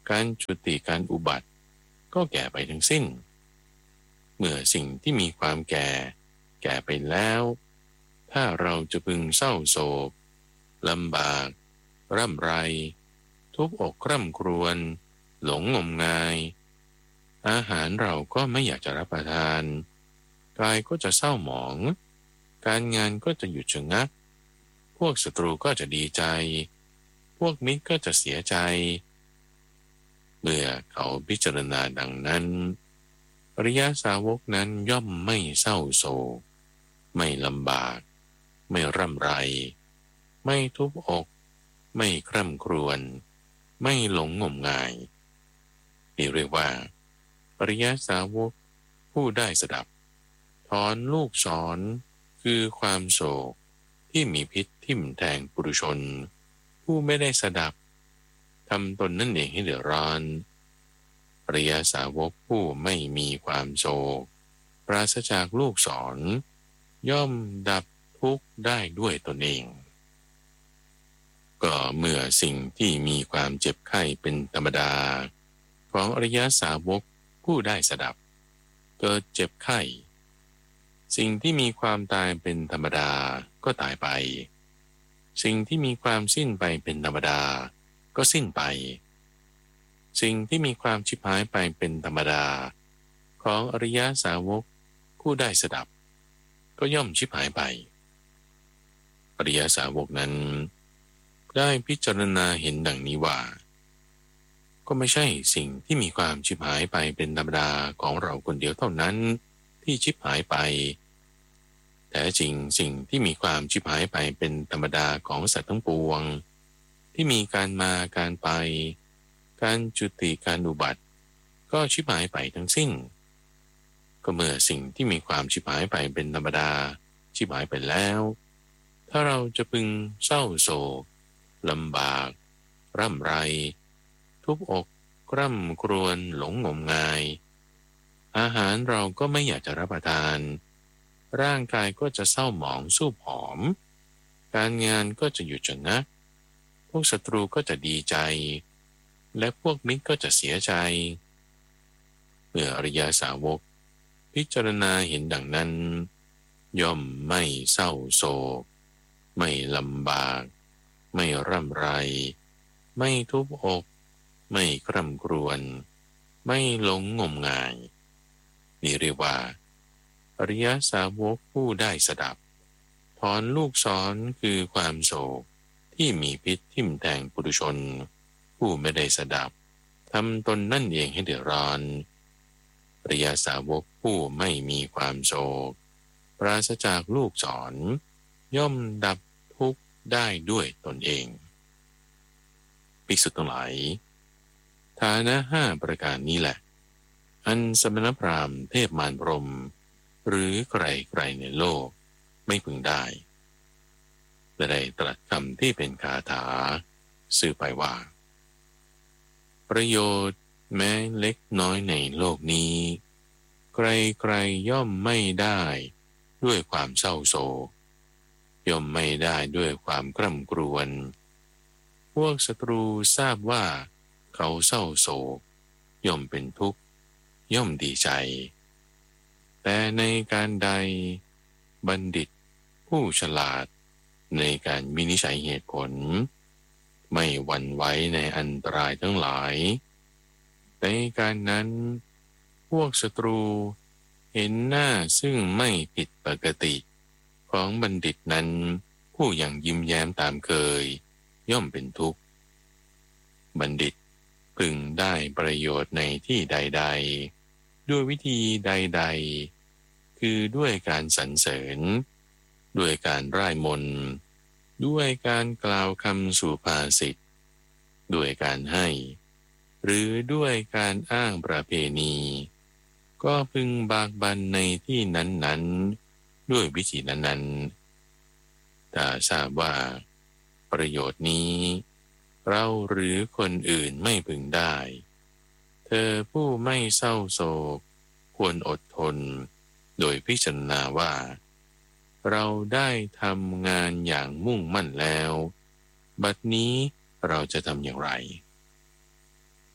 การจุติการอุบัติก็แก่ไปทั้งสิ้นเมื่อสิ่งที่มีความแก่แก่ไปแล้วถ้าเราจะพึงเศร้าโศกลำบากร่ำไรทุบอกคร่ำครวญหลงงมงายอาหารเราก็ไม่อยากจะรับประทานกายก็จะเศร้าหมองการงานก็จะหยุดชะงักพวกศัตรูก็จะดีใจพวกมิตรก็จะเสียใจเมื่อเขาพิจารณาดังนั้นอริยสาวกนั้นย่อมไม่เศร้าโศกไม่ลำบากไม่ร่ำไรไม่ทุบอกไม่คร่ำครวญไม่หลงงมงายนี่เรียกว่าอริยสาวกผู้ได้สดับถอนลูกศรคือความโศกที่มีพิษทิ่มแทงปุถุชนผู้ไม่ได้สดับทำตนนั่นเองให้เดือดร้อนอริยสาวกผู้ไม่มีความโศกปราศจากลูกศรย่อมดับทุกข์ได้ด้วยตนเองก็เมื่อสิ่งที่มีความเจ็บไข้เป็นธรรมดาของอริยสาวกผู้ได้สดับเกิดเจ็บไข้สิ่งที่มีความตายเป็นธรรมดาก็ตายไปสิ่งที่มีความสิ้นไปเป็นธรรมดาก็สิ้นไปสิ่งที่มีความชิบหายไปเป็นธรรมดาของอริยสาวกผู้ได้สดับก็ย่อมชิบหายไปอริยสาวกนั้นได้พิจารณาเห็นดังนี้ว่าก็ไม่ใช่สิ่งที่มีความชิบหายไปเป็นธรรมดาของเราคนเดียวเท่านั้นที่ชิบหายไปแต่จริงสิ่งที่มีความชิบหายไปเป็นธรรมดาของสัตว์ทั้งปวงที่มีการมาการไปการจุติการอุบัติก็ชิบหายไปทั้งสิ้นก็เมื่อสิ่งที่มีความชิบหายไปเป็นธรรมดาชิบหายไปแล้วถ้าเราจะพึงเศร้าโศกลำบากร่ำไรทุบอกกร่ำครวญหลงงมงายอาหารเราก็ไม่อยากจะรับประทานร่างกายก็จะเศร้าหมองสูบหอมการงานก็จะหยุดชะงักพวกศัตรูก็จะดีใจและพวกมิตรก็จะเสียใจเมื่ออริยสาวกพิจารณาเห็นดังนั้นย่อมไม่เศร้าโศกไม่ลำบากไม่ร่ำไรไม่ทุบอกไม่คร่ำครวญไม่หลงงมงายนี่เรียกว่าอริยสาวกผู้ได้สดับถอนลูกศรคือความโศกที่มีพิษทิ่มแทงปุถุชนผู้ไม่ได้สดับทำตนนั่นเองให้เดือดร้อนอริยสาวกผู้ไม่มีความโศกปราศจากลูกศรย่อมดับทุกข์ได้ด้วยตนเองภิกษุทั้งหลายฐานะห้าประการนี้แหละอันสมณพราหมณ์เทพมารพรหมหรือใครๆในโลกไม่พึงได้และได้ตรัสคำที่เป็นคาถาสื่อไปว่าประโยชน์แม้เล็กน้อยในโลกนี้ใครๆย่อมไม่ได้ด้วยความเศร้าโศกย่อมไม่ได้ด้วยความคร่ำครวญพวกศัตรูทราบว่าเขาเศร้าโศกย่อมเป็นทุกข์ย่อมดีใจแต่ในการใดบัณฑิตผู้ฉลาดในการวินิจฉัยเหตุผลไม่หวั่นไหวในอันตรายทั้งหลายในการนั้นพวกศัตรูเห็นหน้าซึ่งไม่ผิดปกติของบัณฑิตนั้นผู้ยังยิ้มแย้มตามเคยย่อมเป็นทุกข์บัณฑิตพึงได้ประโยชน์ในที่ใดๆด้วยวิธีใดๆคือด้วยการสรรเสริญด้วยการร่ายมนต์ด้วยการกล่าวคำสุภาษิตด้วยการให้หรือด้วยการอ้างประเพณีก็พึงบากบั่นในที่นั้นๆด้วยวิธีนั้นๆถ้าทราบว่าประโยชน์นี้เราหรือคนอื่นไม่พึงได้เธอผู้ไม่เศร้าโศกควรอดทนโดยพิจารณาว่าเราได้ทำงานอย่างมุ่งมั่นแล้วบัดนี้เราจะทำอย่างไร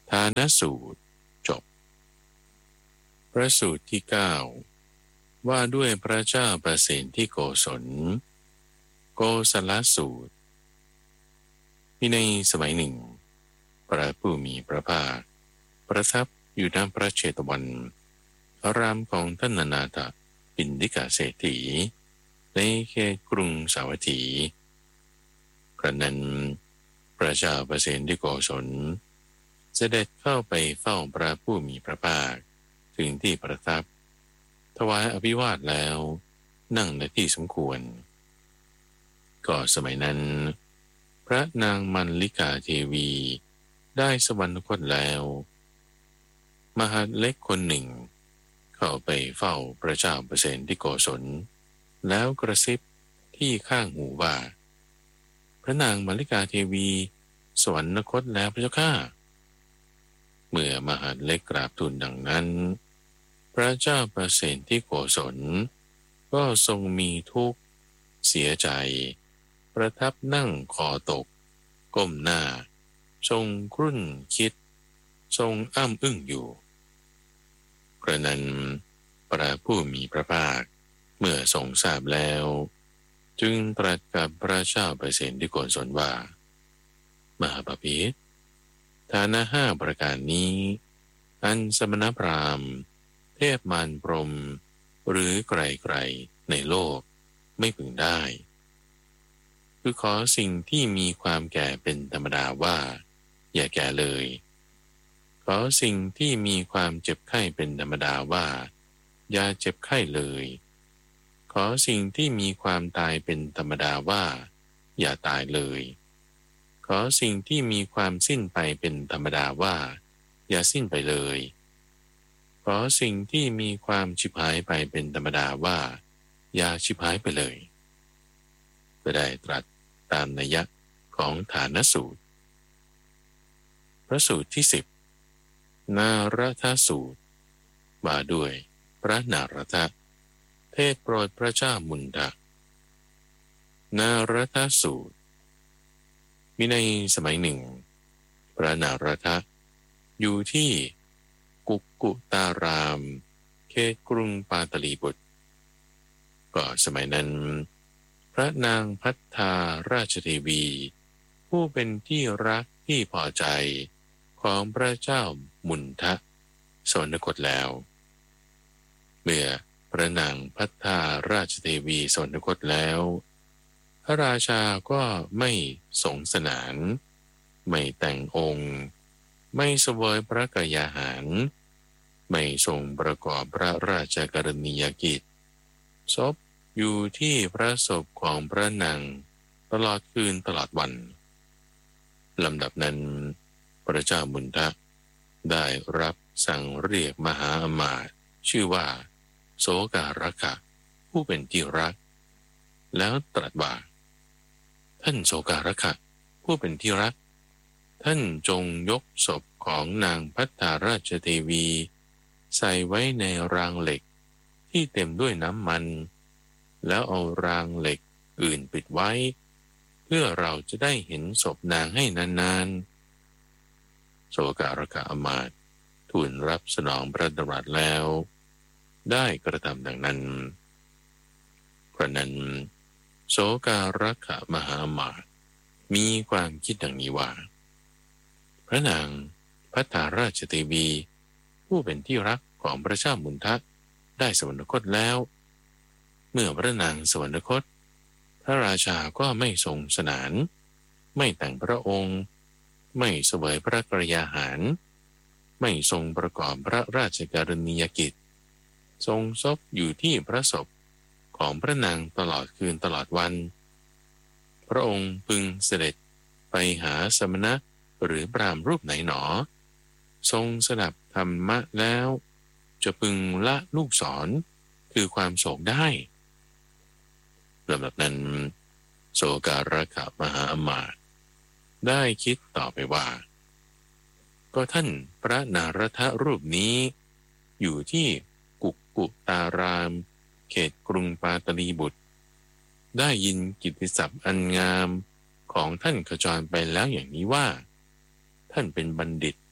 ทานสูตรจบพระสูตรที่เก้าว่าด้วยพระเจ้าประสิทธิโกศลโกศลสูตรมีในสมัยหนึ่งพระผู้มีพระภาคประทับอยู่ณพระเชตวันอารามของท่านนาถปิณฑิกเศรษฐีในเขตกรุงสาวัตถีครั้นนั้นพระเจ้าประสิทธิโกศลเสด็จเข้าไปเฝ้าพระผู้มีพระภาคถึงที่ประทับถวายอภิวาทแล้วนั่งในที่สมควรก็สมัยนั้นพระนางมัลลิกาเทวีได้สวรรคตแล้วมหาเล็กคนหนึ่งเข้าไปเฝ้าพระเจ้าประสิทธิโกศลแล้วกระซิบที่ข้างหูว่าพระนางมัลลิกาเทวีสวรรคตแล้วพระเจ้าข้าเมื่อมหาเล็กกราบทูลดังนั้นพระเจ้าประสิทธิโกศลก็ทรงมีทุกข์เสียใจประทับนั่งคอตกก้มหน้าทรงครุ่นคิดทรงอ้ำอึ้งอยู่กระนั้นพระผู้มีพระภาคเมื่อทรงทราบแล้วจึงตรัสกับพระเจ้าประสิทธิโกศลว่ามหาบพิตรฐานะห้าประการนี้อันสมณพราหมณ์เทพมารพรหมหรือใครๆในโลกไม่พึงได้คือขอสิ่งที่มีความแก่เป็นธรรมดาว่าอย่าแก่เลยขอสิ่งที่มีความเจ็บไข้เป็นธรรมดาว่าอย่าเจ็บไข้เลยขอสิ่งที่มีความตายเป็นธรรมดาว่าอย่าตายเลยขอสิ่งที่มีความสิ้นไปเป็นธรรมดาว่าอย่าสิ้นไปเลยขอสิ่งที่มีความฉิบหายไปเป็นธรรมดาว่าอย่าฉิบหายไปเลยก็ได้ตรัสตามนัยยะของฐานสูตรพระสูตรที่สิบนารถสูตรว่าด้วยพระนารถเทศโปรดพระเจ้ามุนทะนารถสูตรมีในสมัยหนึ่งพระนารถอยู่ที่กุกกุตารามเขตกรุงปาตลีบุตรก็สมัยนั้นพระนางพัฒธาราชเทวีผู้เป็นที่รักที่พอใจของพระเจ้ามุนทะสวรรคตแล้วเมื่อพระนางพัฒธาราชเทวีสวรรคตแล้วพระราชาก็ไม่สงสนานไม่แต่งองค์ไม่เสวยพระกยาหารไม่ทรงประกอบพระราชกรณียกิจศพอยู่ที่พระศพของพระนางตลอดคืนตลอดวันลำดับนั้นพระเจ้ามุนทะได้รับสั่งเรียกมหาอมาตย์ชื่อว่าโสการะผู้เป็นที่รักแล้วตรัสว่าท่านโสการะผู้เป็นที่รักท่านจงยกศพของนางพัฒนาราชเทวีใส่ไว้ในรางเหล็กที่เต็มด้วยน้ำมันแล้วเอารางเหล็กอื่นปิดไว้เพื่อเราจะได้เห็นศพนางให้นานๆโสการะอมาตย์ทูลรับสนองพระดำรัสแล้วได้กระทำดังนั้นกระนั้นโสการะมหาอมาตย์มีความคิดดังนี้ว่าพระนางพัฒนาราชเทวีผู้เป็นที่รักของพระเจ้ามุนทะได้สวรรคตแล้วเมื่อพระนางสวรรคตพระราชาก็ไม่ทรงสนานไม่แต่งพระองค์ไม่เสวยพระกรยาหารไม่ทรงประกอบพระราชกรณียกิจทรงซบอยู่ที่พระศพของพระนางตลอดคืนตลอดวันพระองค์พึงเสด็จไปหาสมณะหรือพราหมณ์รูปไหนหนอทรงสดับธรรมะแล้วจะพึงละลูกศรคือความโศกได้ลำดับนั้นโสการะมหาอมาตย์ได้คิดต่อไปว่าก็ท่านพระนารถรูปนี้อยู่ที่กุกกุตารามเขตกรุงปาตลีบุตรได้ยินกิตติศัพท์อันงามของท่านขจรไปแล้วอย่างนี้ว่าท่านเป็นบัณฑิต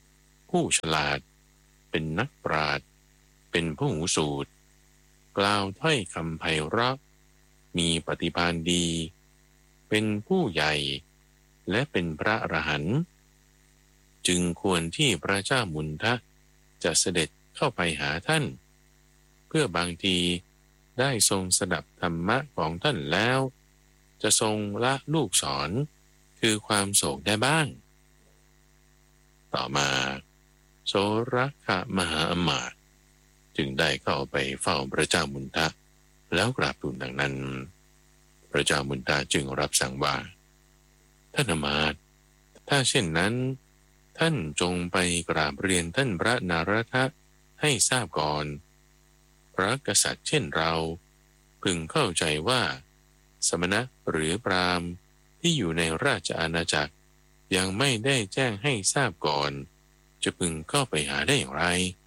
ผู้ฉลาดเป็นนักปราชญ์เป็นผู้หูสูตรกล่าวถ้อยคำไพเราะมีปฏิภาณดีเป็นผู้ใหญ่และเป็นพระอรหันต์จึงควรที่พระเจ้ามุนทะจะเสด็จเข้าไปหาท่านเพื่อบางทีได้ทรงสดับธรรมะของท่านแล้วจะทรงละลูกศรคือความโศกได้บ้างต่อมาโสรคมหาอมาตย์จึงได้เข้าไปเฝ้าพระเจ้ามุนทะแล้วกราบทูลดังนั้นพระเจ้ามุนทะจึงรับสั่งว่าท่านอมาตย์ถ้าเช่นนั้นท่านจงไปกราบเรียนท่านพระนารถะให้ทราบก่อนพระกษัตริย์เช่นเราพึงเข้าใจว่าสมณะหรือพราหมณ์ที่อยู่ในราชอาณาจักรยังไม่ได้แจ้งให้ทราบก่อนจะพึงเข้าไปหาได้อย่างไร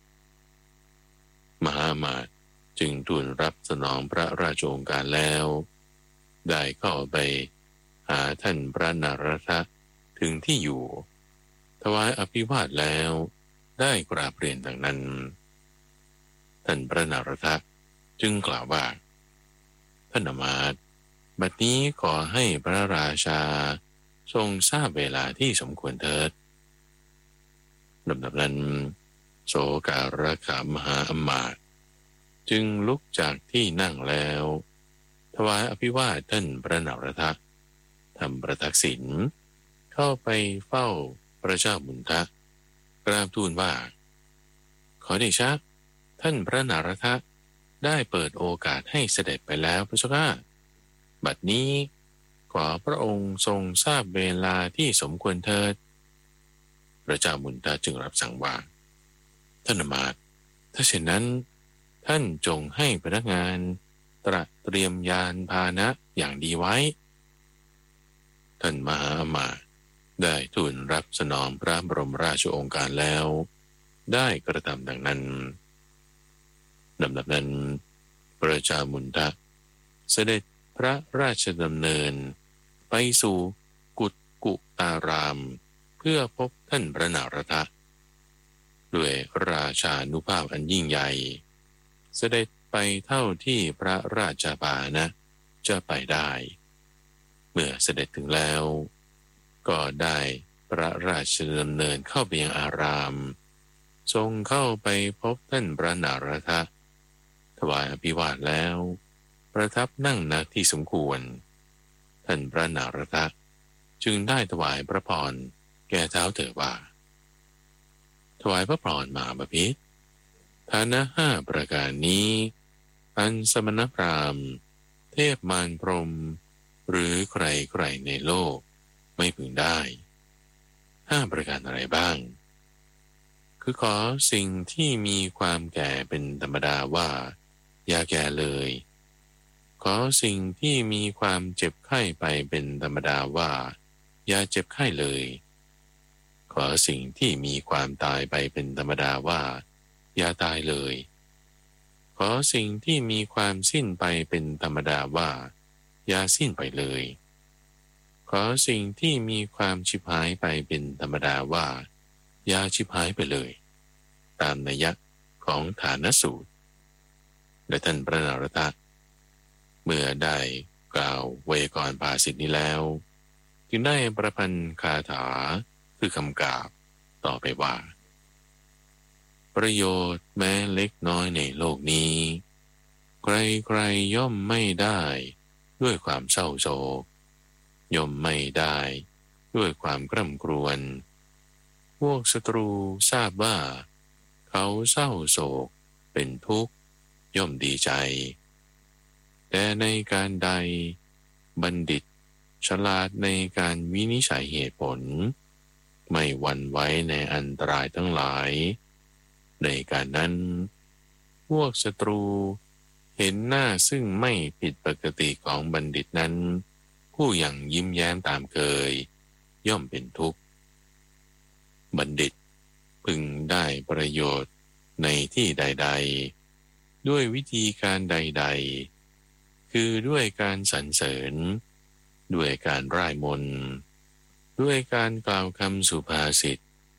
มหาอมาตย์จึงทูลรับสนองพระราชโองการแล้วได้เข้าไปหาท่านพระนารถะถึงที่อยู่ถวายอภิวาทแล้วได้กราบเรียนดังนั้นท่านพระนารถะจึงกล่าวว่าท่านอมาตย์บัดนี้ขอให้พระราชาทรงทราบเวลาที่สมควรเถิดลำดับนั้นโสการะขามหาอมาตย์จึงลุกจากที่นั่งแล้วถวายอภิวาทท่านพระนารถะทำประทักษิณเข้าไปเฝ้าพระเจ้ามุนทะกราบทูลว่าขอเดชะท่านพระนารถะได้เปิดโอกาสให้เสด็จไปแล้วพระเจ้าข้าบัดนี้ขอพระองค์ทรงทราบเวลาที่สมควรเถิดพระเจ้ามุนทะจึงรับสั่งว่าท่านอมาตย์ถ้าเช่นนั้นท่านจงให้พนักงานตระเตรียมยานพาหนะอย่างดีไว้ท่านมหาอมาตย์ได้ทูลรับสนองพระบรมราชโองการแล้วได้กระทำดังนั้นลำดับนั้นพระเจ้ามุนทะเสด็จพระราชดำเนินไปสู่กุฏกุตารามเพื่อพบท่านพระนารถะด้วยราชานุภาพอันยิ่งใหญ่เสด็จไปเท่าที่พระราชบานะจะไปได้เมื่อเสด็จถึงแล้วก็ได้พระราชดำเนินเข้าไปยังอารามทรงเข้าไปพบท่านพระนารถะถวายอภิวาทแล้วประทับนั่งณที่สมควรท่านพระนารถะจึงได้ถวายพระพรแก่เท้าเถอว่าถวายพระพรมาบพิตรฐานะห้าประการนี้อันสมณพราหมณ์เทพมารพรหมหรือใครๆในโลกไม่พึงได้ห้าประการอะไรบ้างคือขอสิ่งที่มีความแก่เป็นธรรมดาว่าอย่าแก่เลยขอสิ่งที่มีความเจ็บไข้ไปเป็นธรรมดาว่าอย่าเจ็บไข้เลยขอสิ่งที่มีความตายไปเป็นธรรมดาว่าอย่าตายเลยขอสิ่งที่มีความสิ้นไปเป็นธรรมดาว่าอย่าสิ้นไปเลยขอสิ่งที่มีความชิบหายไปเป็นธรรมดาว่าอย่าชิบหายไปเลยตามนัยยะของฐานสูตรและท่านพระนารถะเมื่อได้กล่าวไวยากรณ์ภาษิตนี้แล้วจึงได้ประพันธ์คาถาคือคำกาบต่อไปว่าประโยชน์แม้เล็กน้อยในโลกนี้ใครๆย่อมไม่ได้ด้วยความเศร้าโศกย่อมไม่ได้ด้วยความกร่ำกรวนพวกศัตรูทราบว่าเขาเศร้าโศกเป็นทุกข์ย่อมดีใจแต่ในการใดบัณฑิตฉลาดในการวินิจฉัยเหตุผลไม่หวั่นไหวในอันตรายทั้งหลายในการนั้นพวกศัตรูเห็นหน้าซึ่งไม่ผิดปกติของบัณฑิตนั้นผู้อย่างยิ้มแย้มตามเคยย่อมเป็นทุกข์บัณฑิตพึงได้ประโยชน์ในที่ใดๆด้วยวิธีการใดๆคือด้วยการสรรเสริญด้วยการร่ายมนต์ด้วยการกล่าวคำสุภาษิต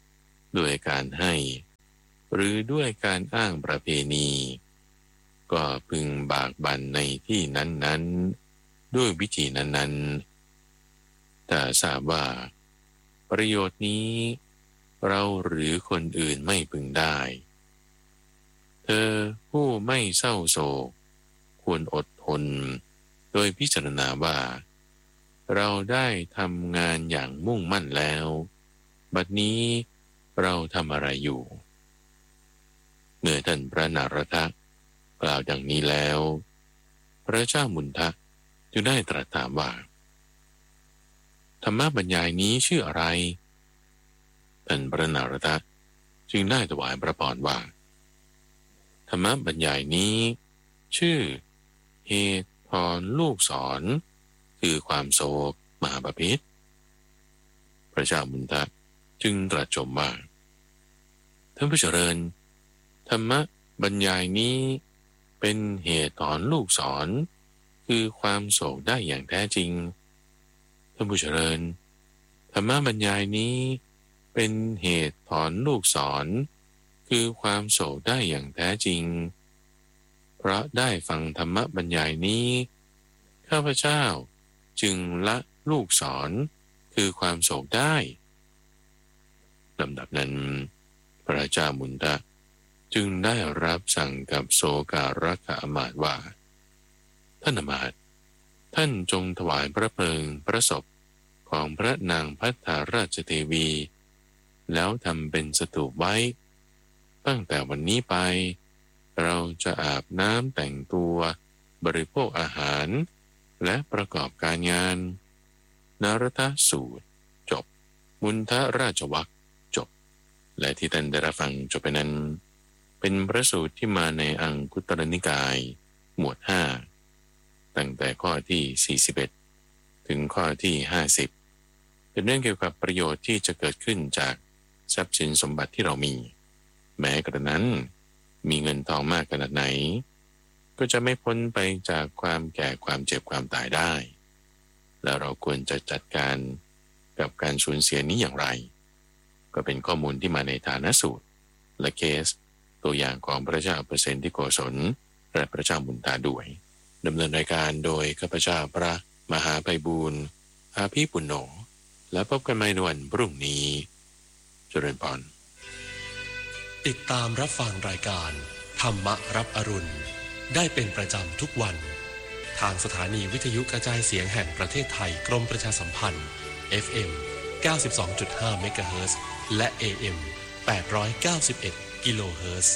ด้วยการให้หรือด้วยการอ้างประเพณีก็พึงบากบั่นในที่นั้นๆด้วยวิธีนั้นๆแต่ทราบว่าประโยชน์นี้เราหรือคนอื่นไม่พึงได้เธอผู้ไม่เศร้าโศกควรอดทนโดยพิจารณาว่าเราได้ทำงานอย่างมุ่งมั่นแล้วบัดนี้เราทำอะไรอยู่เมื่อท่านพระนารถะกล่าวดังนี้แล้วพระเจ้ามุนทะจึงได้ตรัสถามว่าธรรมบรรยายนี้ชื่ออะไรท่านพระนารถะจึงได้ถวายพระพรว่าธรรมบรรยายนี้ชื่อเหตุถอนลูกศรคือความโศกมหาบพิตรพระเจ้ามุนทะจึงตรัสชมว่าท่านผู้เจริญธรรมบรรยายนี้เป็นเหตุถอนลูกศรคือความโศกได้อย่างแท้จริงท่านผู้เจริญธรรมบรรยายนี้เป็นเหตุถอนลูกศรคือความโศกได้อย่างแท้จริงเพราะได้ฟังธรรมบรรยายนี้ข้าพเจ้าจึงละลูกศรคือความโศกได้ลำดับนั้นพระเจ้ามุนทะจึงได้รับสั่งกับโสการะอมาตย์ว่าท่านอมาตย์ท่านจงถวายพระเพลิงพระศพของพระนางภัทราราชเทวีแล้วทำเป็นสถูปไว้ตั้งแต่วันนี้ไปเราจะอาบน้ำแต่งตัวบริโภคอาหารและประกอบการงานนารถสูตรจบมุนทราชวรรคจบและที่ท่านได้รับฟังจบไปนั้นเป็นพระสูตรที่มาในอังคุตรนิกายหมวดห้าตั้งแต่ข้อที่สี่สิบเอ็ดถึงข้อที่ห้าสิบเป็นเรื่องเกี่ยวกับประโยชน์ที่จะเกิดขึ้นจากทรัพย์สินสมบัติที่เรามีแม้กระนั้นมีเงินทองมากขนาดไหนก็จะไม่พ้นไปจากความแก่ความเจ็บความตายได้แล้วเราควรจะจัดการกับการสูญเสียนี้อย่างไรก็เป็นข้อมูลที่มาในฐานะสูตรและเคสตัวอย่างของพระเจ้าเปอร์เซนต์ที่โกศลและพระเจ้ามุนทาด้วยดำเนินรายการโดยข้าพเจ้าพระมหาไพบูลย์อาภีปุณโญและพบกันใหม่ในวันพรุ่งนี้เจริญพรติดตามรับฟังรายการธรรมรับอรุณได้เป็นประจำทุกวันทางสถานีวิทยุกระจายเสียงแห่งประเทศไทยกรมประชาสัมพันธ์ เอฟ เอ็ม เก้าสิบสองจุดห้า เมกะเฮิรตซ์และ เอ เอ็ม แปดร้อยเก้าสิบเอ็ด กิโลเฮิรตซ์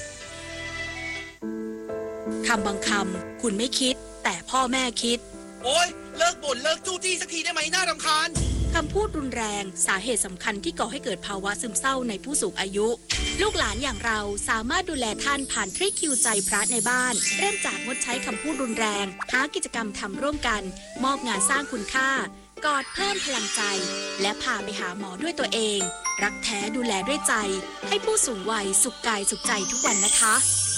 คำบางคำคุณไม่คิดแต่พ่อแม่คิดโอ๊ยเลิกบ่นเลิกจู้จี้สักทีได้ไหมน่ารำคาญคำพูดรุนแรงสาเหตุสำคัญที่ก่อให้เกิดภาวะซึมเศร้าในผู้สูงอายุลูกหลานอย่างเราสามารถดูแลท่านผ่านทริคคิวใจพระในบ้านเริ่มจากงดใช้คำพูดรุนแรงหากิจกรรมทำร่วมกันมอบงานสร้างคุณค่ากอดเพิ่มพลังใจและพาไปหาหมอด้วยตัวเองรักแท้ดูแลด้วยใจให้ผู้สูงวัยสุขกายสุขใจทุกวันนะคะ